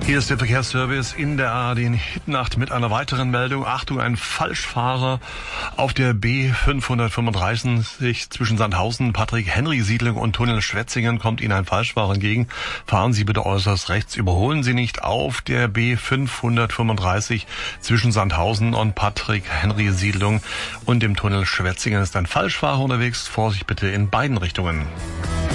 Hier ist der Verkehrsservice in der ARD Hitnacht mit einer weiteren Meldung. Achtung, ein Falschfahrer auf der B535 zwischen Sandhausen, Patrick-Henry-Siedlung und Tunnel Schwetzingen kommt Ihnen ein Falschfahrer entgegen. Fahren Sie bitte äußerst rechts. Überholen Sie nicht auf der B535 zwischen Sandhausen und Patrick-Henry-Siedlung und dem Tunnel Schwetzingen ist ein Falschfahrer unterwegs. Vorsicht bitte in beiden Richtungen.